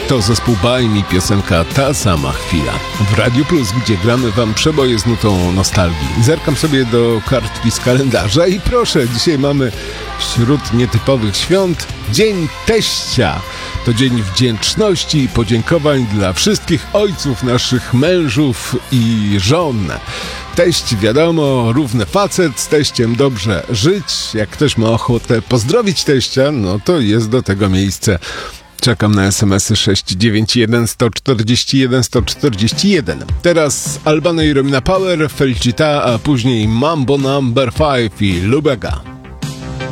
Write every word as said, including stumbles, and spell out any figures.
To zespół Bajmi, piosenka Ta sama chwila. W Radio Plus, gdzie gramy wam przeboje z nutą nostalgii. Zerkam sobie do kartki z kalendarza i proszę, dzisiaj mamy wśród nietypowych świąt Dzień Teścia. To dzień wdzięczności i podziękowań dla wszystkich ojców, naszych mężów i żon. Teść, wiadomo, równy facet, z teściem dobrze żyć. Jak ktoś ma ochotę pozdrowić teścia, no to jest do tego miejsce. Czekam na es em esy sześć dziewięć jeden sto czterdzieści jeden sto czterdzieści jeden. Teraz Albano i Romina Power, Felicita, a później Mambo Number pięć i Lubega.